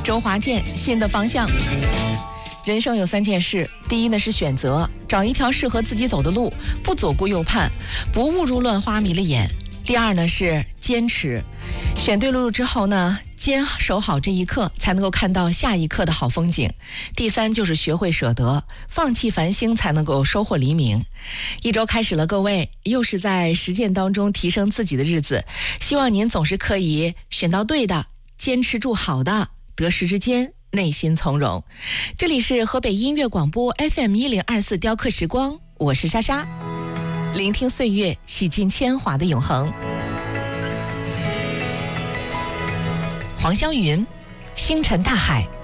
周华健新的方向。人生有3件事，第一呢是选择，找一条适合自己走的路，不左顾右盼，不误入乱花迷了眼。第二呢是坚持，选对路之后呢，坚守好这一刻，才能够看到下一刻的好风景。第三就是学会舍得，放弃繁星，才能够收获黎明。一周开始了，各位，又是在实践当中提升自己的日子，希望您总是可以选到对的，坚持住好的，得失之间内心从容。这里是河北音乐广播 FM1024雕刻时光，我是莎莎，聆听岁月，洗尽铅华的永恒。黄霄云，星辰大海。